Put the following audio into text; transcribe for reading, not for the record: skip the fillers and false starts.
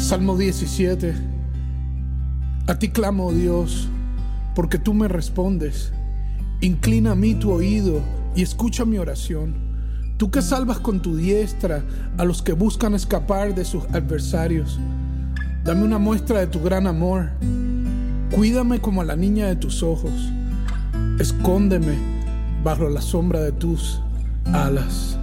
Salmo 17. A ti clamo, oh Dios, porque tú me respondes. Inclina a mí tu oído y escucha mi oración. Tú que salvas con tu diestra a los que buscan escapar de sus adversarios. Dame una muestra de tu gran amor. Cuídame como a la niña de tus ojos. Escóndeme bajo la sombra de tus alas.